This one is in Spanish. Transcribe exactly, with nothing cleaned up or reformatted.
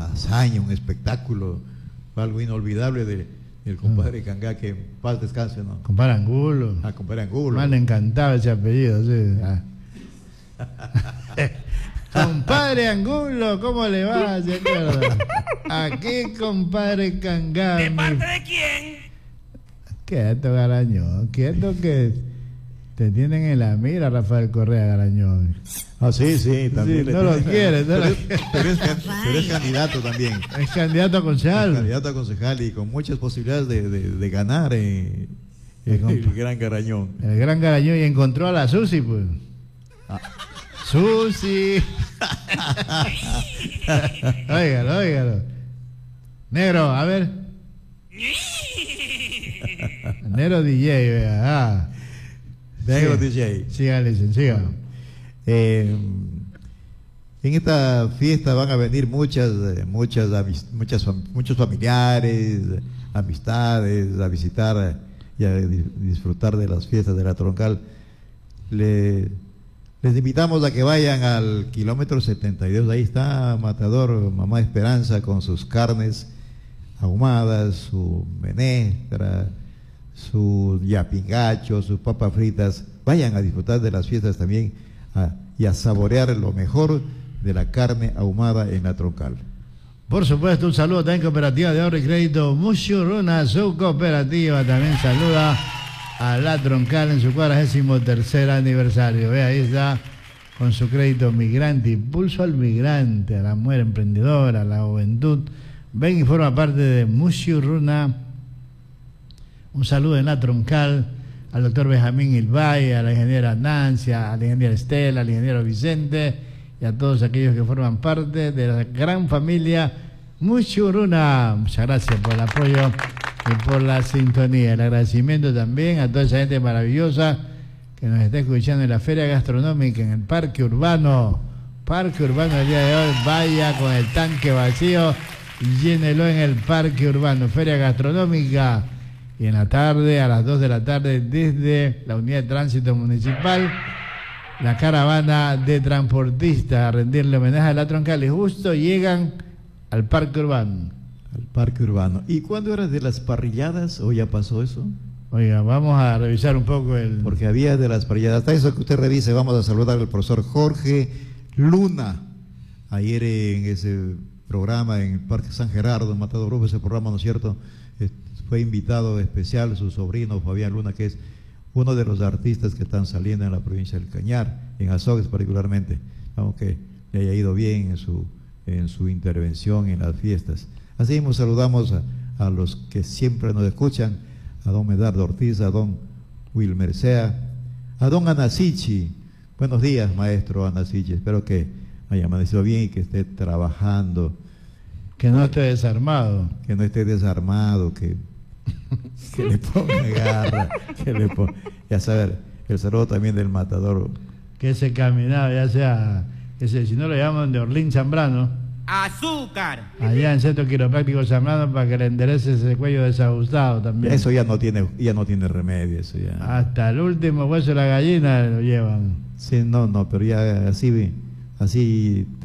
hazaña, un espectáculo, fue algo inolvidable de, del compadre no. Cangá, que en paz descanse, ¿no? Compadre Angulo. Ah, compadre Angulo. Me han encantado ese apellido, sí. Ah. Compadre Angulo, ¿cómo le va? ¿Se acuerda? Aquí, compadre Cangá. ¿De parte de quién? Quieto, Garañón, quieto que te tienen en la mira, Rafael Correa, Garañón. Ah, sí, sí, también. Sí, no lo quiere, no pero, lo es, pero, es, pero es candidato también. Es candidato a concejal. Es candidato a concejal y con muchas posibilidades de, de, de ganar eh, el, el gran Garañón. El gran Garañón, y encontró a la Susi, pues. Ah. Susi. Óigalo, óigalo. Negro, a ver. Negro D J, vea. Ah. Negro sí. D J. Sígale, siga. Eh, en esta fiesta van a venir muchas, muchas, muchas, muchos familiares, amistades, a visitar y a disfrutar de las fiestas de la Troncal. Le, les invitamos a que vayan al kilómetro setenta y dos, ahí está Matador Mamá Esperanza con sus carnes ahumadas, su menestra, su yapingacho, sus papas fritas. Vayan a disfrutar de las fiestas también a, y a saborear lo mejor de la carne ahumada en la Troncal. Por supuesto, un saludo también Cooperativa de Ahorro y Crédito Mushuruna, su cooperativa también saluda a la Troncal en su cuadragésimo tercer aniversario. Ve, ahí está con su crédito migrante, impulso al migrante, a la mujer emprendedora, a la juventud. Ven y forma parte de Mushuruna. Un saludo en la Troncal al doctor Benjamín Ilbay, a la ingeniera Nancy, a la ingeniera Estela, al ingeniero Vicente y a todos aquellos que forman parte de la gran familia Mushuruna. Muchas gracias por el apoyo y por la sintonía. El agradecimiento también a toda esa gente maravillosa que nos está escuchando en la Feria Gastronómica, en el Parque Urbano. Parque Urbano el día de hoy, vaya con el tanque vacío y llénelo en el Parque Urbano. Feria Gastronómica. Y en la tarde, a las dos de la tarde, desde la Unidad de Tránsito Municipal, la caravana de transportistas a rendirle homenaje a la Troncal y justo llegan al Parque Urbano. Al Parque Urbano. ¿Y cuándo era de las parrilladas o ya pasó eso? Oiga, vamos a revisar un poco el... Porque había de las parrilladas. Hasta eso que usted revise, vamos a saludar al profesor Jorge Luna. Ayer en ese programa en el Parque San Gerardo, en Matador Grupo, ese programa, ¿no es cierto?, fue invitado especial su sobrino Fabián Luna, que es uno de los artistas que están saliendo en la provincia del Cañar, en Azogues particularmente, aunque le haya ido bien en su, en su intervención en las fiestas. Así mismo saludamos a, a los que siempre nos escuchan, a don Medardo Ortiz, a don Wilmer Sea, a don Anasichi. Buenos días, maestro Anasichi, espero que haya amanecido bien y que esté trabajando. Que no esté desarmado. Que no esté desarmado, que... que le ponga garra, que le ponga, ya saber, el saludo también del Matador. Que ese caminado, ya sea, ese, si no lo llaman de Orlín Zambrano. Azúcar. Allá en Centro Quiropráctico Zambrano para que le enderece ese cuello desajustado también. Eso ya no tiene, ya no tiene remedio, eso ya. Hasta el último hueso de la gallina lo llevan. Sí, no, no, pero ya así, así